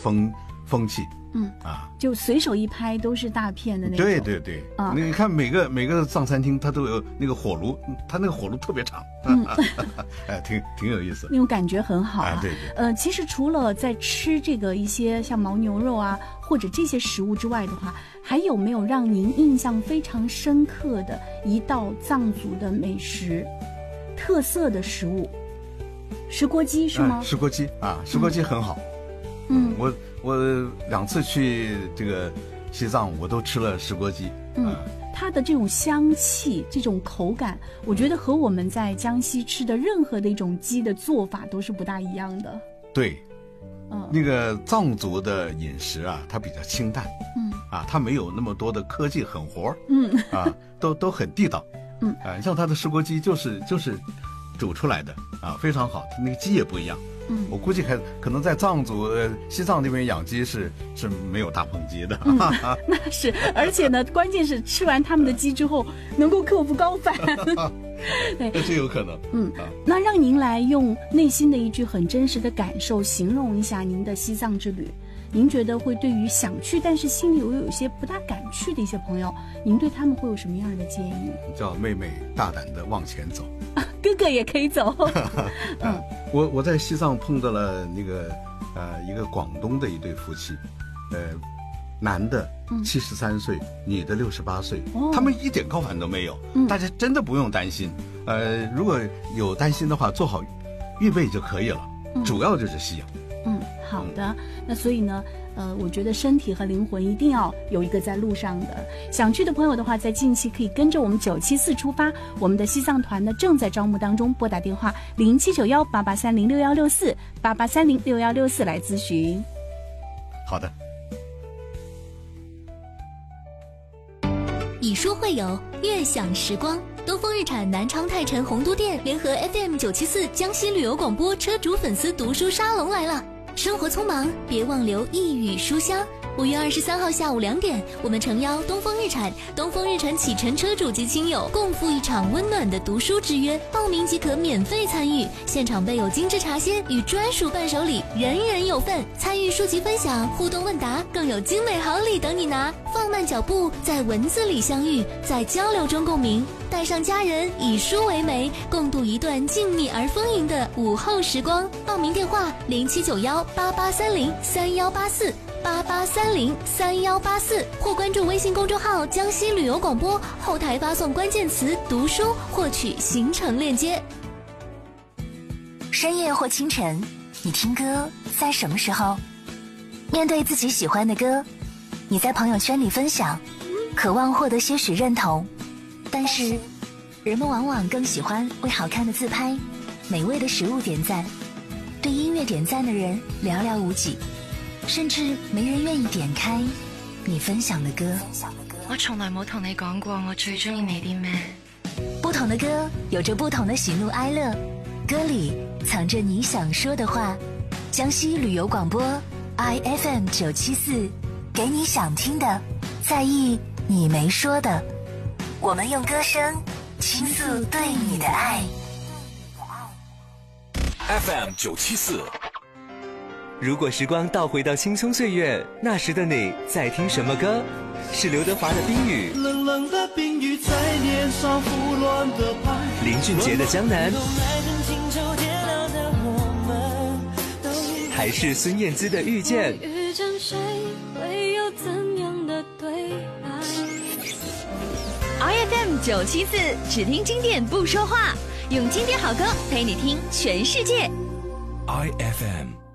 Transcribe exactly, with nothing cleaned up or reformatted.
风风气。 嗯啊，就随手一拍都是大片的那种。 对对对啊，你看每个每个藏餐厅它都有那个火炉，它那个火炉特别长，嗯，哎，挺挺有意思， 那种感觉很好啊。 啊对对。 呃，其实除了在吃这个一些像牦牛肉啊或者这些食物之外的话，还有没有让您印象非常深刻的一道藏族的美食，特色的食物？石锅鸡是吗？ 啊、石锅鸡啊，石锅鸡很好。 嗯， 我我两次去这个西藏，我都吃了石锅鸡。 嗯，啊、它的这种香气、这种口感，我觉得和我们在江西吃的任何的一种鸡的做法都是不大一样的。 对， 嗯， 那个藏族的饮食啊，它比较清淡。嗯，啊，它没有那么多的科技狠活。嗯，啊，都都很地道。嗯，啊，像它的石锅鸡就是就是煮出来的啊，非常好。它那个鸡也不一样。嗯，我估计还可能在藏族、呃西藏那边养鸡是是没有大棚鸡的。 嗯，那是，而且呢，关键是吃完他们的鸡之后，能够克服高反。 对，这是有可能。 嗯，啊、那让您来用内心的一句很真实的感受形容一下您的西藏之旅。您觉得会对于想去但是心里又有一些不大敢去的一些朋友，您对他们会有什么样的建议？ 叫妹妹大胆的往前走， 啊、哥哥也可以走。 嗯，我我在西藏碰到了那个呃一个广东的一对夫妻，呃，男的七十三岁，女的六十八岁，哦，他们一点高反都没有，嗯，大家真的不用担心。呃，如果有担心的话，做好预备就可以了，嗯，主要就是吸氧。 嗯，好的。嗯，那所以呢，呃，我觉得身体和灵魂一定要有一个在路上的。想去的朋友的话，在近期可以跟着我们九七四出发。我们的西藏团呢正在招募当中，拨打电话零七九幺八八三零六幺六四八八三零六幺六四来咨询。 好的。 以书会友，悦享时光。东风日产南昌泰城洪都店联合 F M 九七四江西旅游广播车主粉丝读书沙龙来了。生活匆忙，别忘留一语书香。五月二十三号下午两点，我们诚邀东风日产、东风日产启辰车主及亲友共赴一场温暖的读书之约，报名即可免费参与。现场备有精致茶歇与专属伴手礼，人人有份。参与书籍分享、互动问答，更有精美好礼等你拿。放慢脚步，在文字里相遇，在交流中共鸣。带上家人，以书为媒，共度一段静谧而丰盈的午后时光。报名电话零七九幺八八三零三幺八四八八三零三幺八四，或关注微信公众号江西旅游广播，后台发送关键词读书获取行程链接。 深夜或清晨，你听歌在什么时候？面对自己喜欢的歌，你在朋友圈里分享，渴望获得些许认同，但是人们往往更喜欢为好看的自拍、美味的食物点赞，对音乐点赞的人寥寥无几，甚至没人愿意點開你分享的歌。 我從來冇同你講過我最中意你啲咩。 不同的歌有着不同的喜怒哀樂，歌裡藏着你想說的話。江西旅遊廣播 I F M 九七四，給你想聽的，在意你沒說的。我們用歌聲傾訴對你的愛。 F M 九七四。如果时光倒回到青葱岁月，那时的你在听什么歌？是刘德华的《冰雨》， 冷冷的冰雨在脸上胡乱的拍， 林俊杰的《江南》，还是孙燕姿的《遇见》？ 遇见谁会有怎样的对白 ？I F M 九七四，只听经典不说话，用经典好歌陪你听全世界。 I F M。